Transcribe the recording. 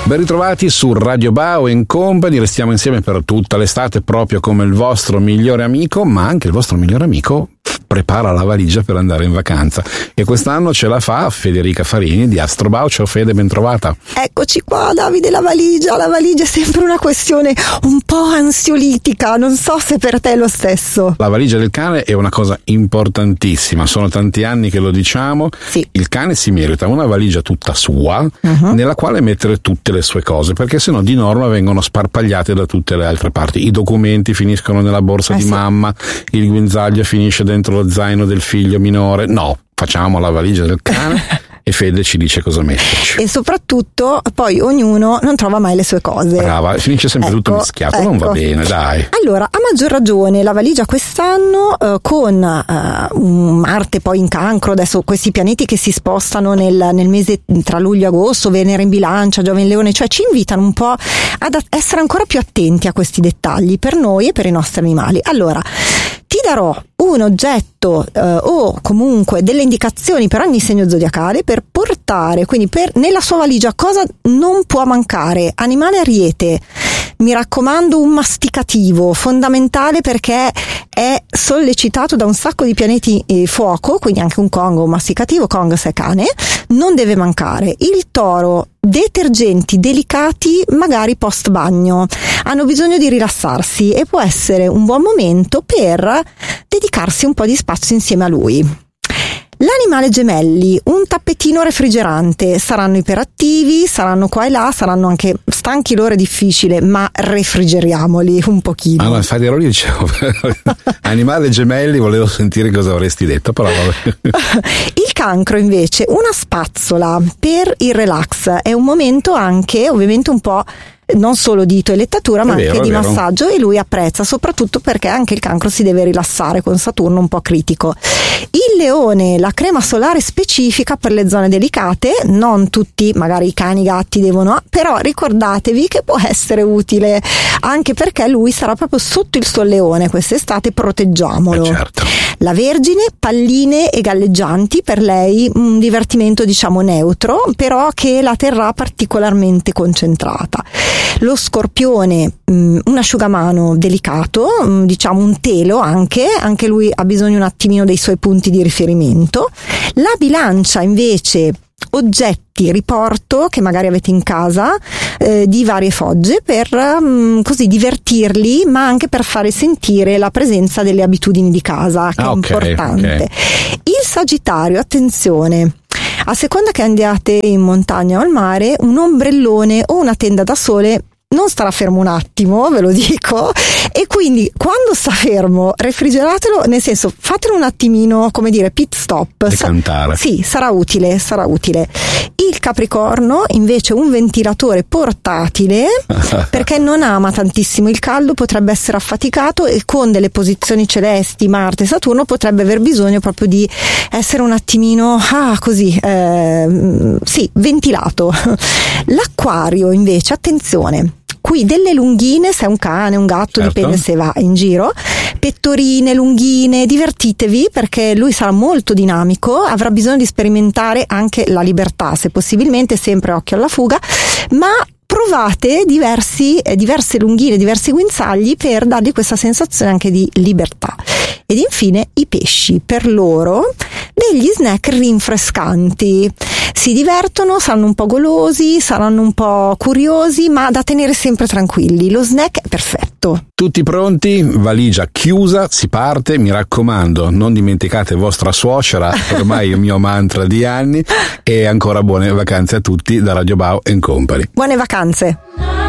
Ben ritrovati su Radio Bao & Company, restiamo insieme per tutta l'estate proprio come il vostro migliore amico, ma anche il vostro migliore amico prepara la valigia per andare in vacanza e quest'anno ce la fa Federica Farini di Astrobao. Ciao Fede, ben trovata. Eccoci qua Davide, la valigia è sempre una questione un po' ansiolitica, non so se per te è lo stesso. La valigia del cane è una cosa importantissima, sono tanti anni che lo diciamo, sì. Il cane si merita una valigia tutta sua, nella quale mettere tutte le sue cose, perché sennò di norma vengono sparpagliate da tutte le altre parti, i documenti finiscono nella borsa di mamma, il guinzaglio finisce dentro lo zaino del figlio minore. No, facciamo la valigia del cane e Fede ci dice cosa metterci. E soprattutto poi ognuno non trova mai le sue cose. Brava, finisce sempre tutto mischiato, non va bene, dai. Allora, a maggior ragione la valigia quest'anno con Marte poi in Cancro, adesso questi pianeti che si spostano nel mese tra luglio e agosto, Venere in Bilancia, Giove in Leone, cioè ci invitano un po' ad essere ancora più attenti a questi dettagli per noi e per i nostri animali. Allora, ti darò un oggetto o comunque delle indicazioni per ogni segno zodiacale per portare, quindi nella sua valigia cosa non può mancare. Animale ariete, mi raccomando un masticativo, fondamentale perché è sollecitato da un sacco di pianeti fuoco, quindi anche un Kong o un masticativo, Kong se è cane, non deve mancare. Il Toro, detergenti delicati magari post bagno, hanno bisogno di rilassarsi e può essere un buon momento per dedicarsi un po' di spazio insieme a lui. L'animale gemelli, un tappetino refrigerante, saranno iperattivi, saranno qua e là, saranno anche stanchi l'ora difficile, ma refrigeriamoli un pochino. Allora, infatti ero lì, dicevo, animale gemelli, volevo sentire cosa avresti detto, però vabbè. Il Cancro invece, una spazzola per il relax, è un momento anche ovviamente un po' non solo di toilettatura ma anche di massaggio, e lui apprezza, soprattutto perché anche il Cancro si deve rilassare con Saturno un po' critico. Il Leone, la crema solare specifica per le zone delicate, non tutti, magari i cani, i gatti devono, però ricordatevi che può essere utile anche perché lui sarà proprio sotto il Solleone quest'estate, proteggiamolo. Certo. La Vergine, palline e galleggianti, per lei un divertimento diciamo neutro, però che la terrà particolarmente concentrata. Lo Scorpione, un asciugamano delicato, diciamo un telo anche lui ha bisogno un attimino dei suoi punti di riferimento. La Bilancia invece, oggetti riporto che magari avete in casa di varie fogge per così divertirli, ma anche per fare sentire la presenza delle abitudini di casa, che è importante. Okay. Il Sagittario, attenzione, a seconda che andiate in montagna o al mare, un ombrellone o una tenda da sole non starà fermo un attimo, ve lo dico, e quindi quando sta fermo refrigeratelo, nel senso fatelo un attimino, come dire, pit stop. Decantare. Sì, sarà utile. Il Capricorno invece un ventilatore portatile perché non ama tantissimo il caldo, potrebbe essere affaticato e con delle posizioni celesti, Marte, Saturno, potrebbe aver bisogno proprio di essere un attimino ventilato. L'Acquario invece, attenzione, qui delle lunghine, se è un cane, un gatto, certo, dipende se va in giro, pettorine, lunghine, divertitevi perché lui sarà molto dinamico, avrà bisogno di sperimentare anche la libertà, se possibilmente sempre occhio alla fuga, ma provate diverse lunghine, diversi guinzagli per dargli questa sensazione anche di libertà. Ed infine i pesci, per loro degli snack rinfrescanti, si divertono, saranno un po' golosi, saranno un po' curiosi, ma da tenere sempre tranquilli. Lo snack è perfetto. Tutti pronti? Valigia chiusa, si parte. Mi raccomando, non dimenticate vostra suocera, ormai è il mio mantra di anni, e ancora buone vacanze a tutti da Radio Bao & Company. Buone vacanze.